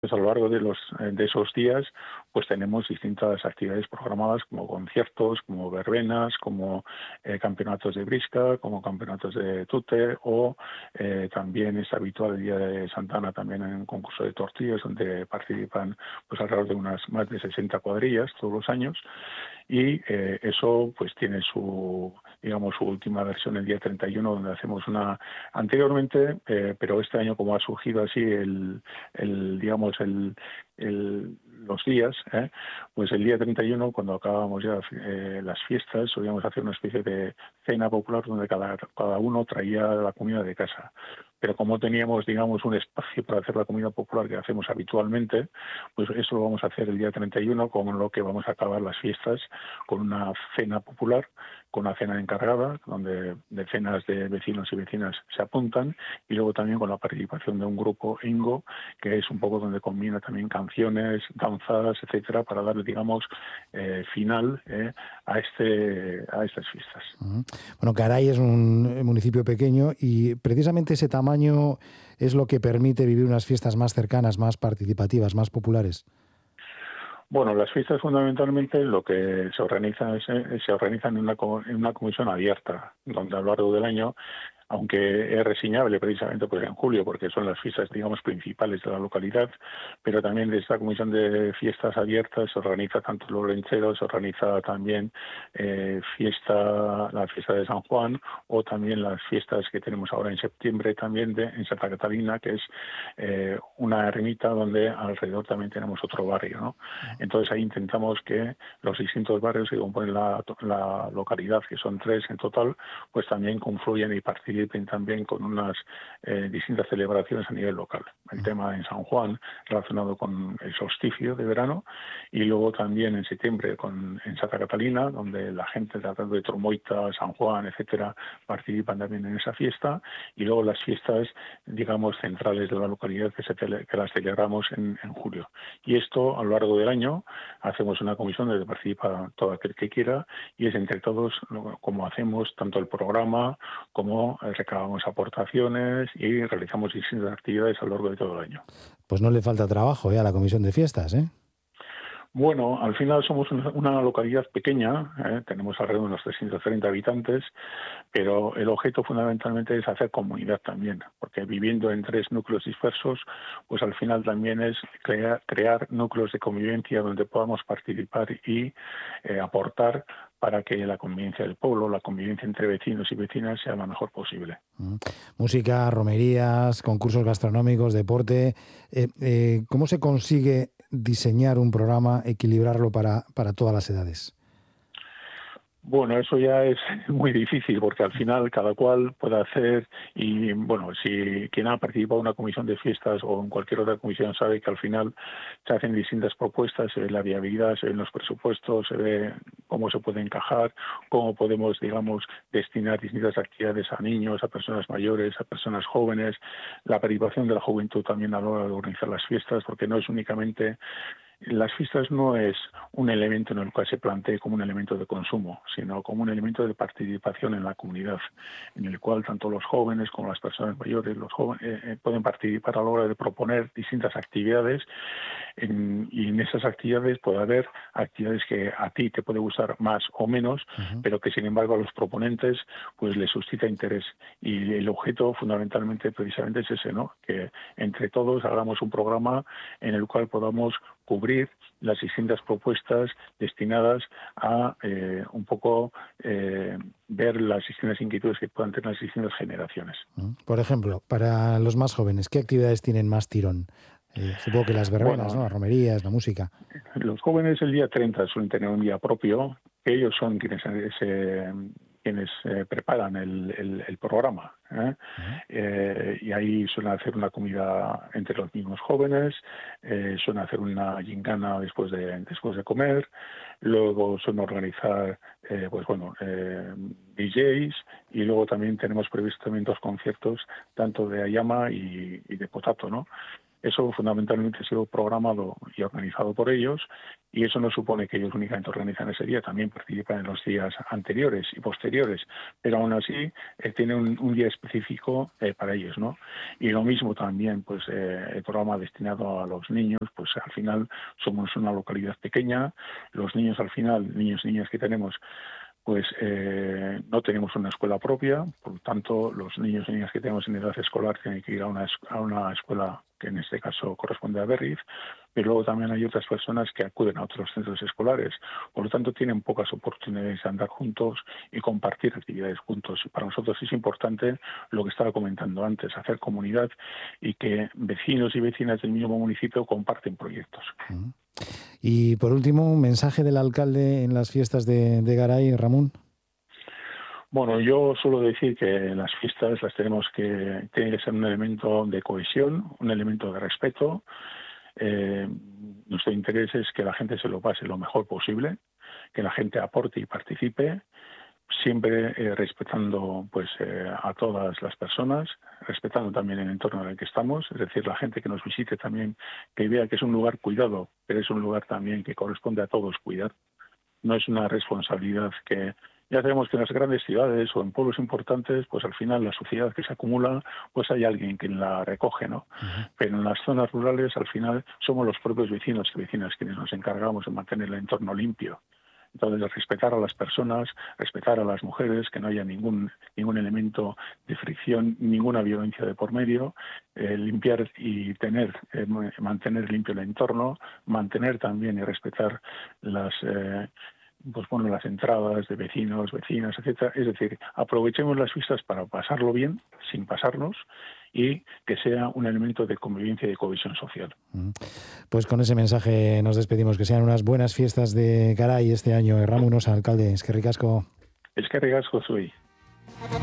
Pues a lo largo de esos días, pues tenemos distintas actividades programadas como conciertos, como verbenas, como campeonatos de brisca, como campeonatos de tute o también es habitual el día de Santana también en un concurso de tortillas donde participan pues alrededor de unas más de 60 cuadrillas todos los años y eso pues tiene su digamos su última versión el día 31 donde hacemos una anteriormente pero este año como ha surgido así digamos los días, pues el día 31 cuando acabábamos ya las fiestas, solíamos hacer una especie de cena popular donde cada uno traía la comida de casa. Pero como teníamos, digamos, un espacio para hacer la comida popular que hacemos habitualmente, pues eso lo vamos a hacer el día 31, con lo que vamos a acabar las fiestas con una cena popular, con una cena encargada, donde decenas de vecinos y vecinas se apuntan, y luego también con la participación de un grupo Ingo, que es un poco donde combina también canciones, danzas, etcétera, para darle, digamos, final a estas fiestas. Uh-huh. Bueno, Garay es un municipio pequeño y precisamente ese tamaño es lo que permite vivir unas fiestas más cercanas, más participativas, más populares. Bueno, las fiestas fundamentalmente lo que se organiza se organizan en una comisión abierta, donde a lo largo del año, aunque es reseñable precisamente pues en julio, porque son las fiestas, digamos, principales de la localidad, pero también de esta comisión de fiestas abiertas se organiza tanto los lencheros, se organiza también la fiesta de San Juan, o también las fiestas que tenemos ahora en septiembre también en Santa Catalina, que es una ermita donde alrededor también tenemos otro barrio, ¿no? Entonces ahí intentamos que los distintos barrios que componen la localidad, que son 3 en total, pues también confluyen y participen también con unas distintas celebraciones a nivel local. El tema en San Juan relacionado con el solsticio de verano y luego también en septiembre en Santa Catalina, donde la gente tratando de Tromoita, San Juan, etcétera, participan también en esa fiesta y luego las fiestas, digamos, centrales de la localidad que las celebramos en julio. Y esto a lo largo del año hacemos una comisión donde participa todo aquel que quiera y es entre todos como hacemos tanto el programa como recabamos aportaciones y realizamos distintas actividades a lo largo de todo el año. Pues no le falta trabajo a la comisión de fiestas, ¿eh? Bueno, al final somos una localidad pequeña, tenemos alrededor de unos 330 habitantes, pero el objeto fundamentalmente es hacer comunidad también, porque viviendo en 3 núcleos dispersos, pues al final también es crear núcleos de convivencia donde podamos participar y aportar para que la convivencia del pueblo, la convivencia entre vecinos y vecinas sea la mejor posible. Música, romerías, concursos gastronómicos, deporte. ¿Cómo se consigue diseñar un programa, equilibrarlo para todas las edades? Bueno, eso ya es muy difícil porque al final cada cual puede hacer y bueno, si quien ha participado en una comisión de fiestas o en cualquier otra comisión sabe que al final se hacen distintas propuestas, se ve la viabilidad, se ven los presupuestos, se ve cómo se puede encajar, cómo podemos, digamos, destinar distintas actividades a niños, a personas mayores, a personas jóvenes, la participación de la juventud también a la hora de organizar las fiestas, porque no es únicamente las fiestas no es un elemento en el cual se plantee como un elemento de consumo, sino como un elemento de participación en la comunidad, en el cual tanto los jóvenes como las personas mayores pueden participar a la hora de proponer distintas actividades y en esas actividades puede haber actividades que a ti te puede gustar más o menos, pero que sin embargo a los proponentes pues les suscita interés. Y el objeto fundamentalmente precisamente es ese, ¿no? Que entre todos hagamos un programa en el cual podamos cubrir las distintas propuestas destinadas a un poco ver las distintas inquietudes que puedan tener las distintas generaciones. Por ejemplo, para los más jóvenes, ¿qué actividades tienen más tirón? Supongo que las verbenas, Bueno, ¿no? Las romerías, la música. los jóvenes el día 30 suelen tener un día propio, que ellos son quienes preparan el programa. Y ahí suelen hacer una comida entre los mismos jóvenes, suelen hacer una gincana después de comer, luego suelen organizar DJs y luego también tenemos previsto también 2 conciertos, tanto de Ayama y de Potato, ¿no? Eso fundamentalmente ha sido programado y organizado por ellos, y eso no supone que ellos únicamente organizan ese día, también participan en los días anteriores y posteriores, pero aún así tienen un día específico para ellos, ¿no? Y lo mismo también, pues el programa destinado a los niños, pues al final somos una localidad pequeña, los niños al final, niños y niñas que tenemos, pues no tenemos una escuela propia, por lo tanto los niños y niñas que tenemos en edad escolar tienen que ir a una escuela que en este caso corresponde a Berriz, pero luego también hay otras personas que acuden a otros centros escolares, por lo tanto tienen pocas oportunidades de andar juntos y compartir actividades juntos. Para nosotros es importante lo que estaba comentando antes, hacer comunidad y que vecinos y vecinas del mismo municipio comparten proyectos. Y por último, un mensaje del alcalde en las fiestas de Garay, Ramón. Bueno, yo suelo decir que las fiestas las tiene que ser un elemento de cohesión, un elemento de respeto. Nuestro interés es que la gente se lo pase lo mejor posible, que la gente aporte y participe, siempre respetando pues a todas las personas, respetando también el entorno en el que estamos, es decir, la gente que nos visite también que vea que es un lugar cuidado, pero es un lugar también que corresponde a todos cuidar. No es una responsabilidad que ya sabemos que en las grandes ciudades o en pueblos importantes, pues al final la suciedad que se acumula, pues hay alguien que la recoge, ¿no? Uh-huh. Pero en las zonas rurales, al final, somos los propios vecinos y vecinas quienes nos encargamos de mantener el entorno limpio. Entonces, respetar a las personas, respetar a las mujeres, que no haya ningún elemento de fricción, ninguna violencia de por medio, limpiar y mantener limpio el entorno, mantener también y respetar las entradas de vecinos, vecinas, etcétera. Es decir, aprovechemos las fiestas para pasarlo bien, sin pasarnos, y que sea un elemento de convivencia y de cohesión social. Pues con ese mensaje nos despedimos. Que sean unas buenas fiestas de Garay este año. Ramón Osa, alcalde. Eskerrik asko. Eskerrik asko, Zui.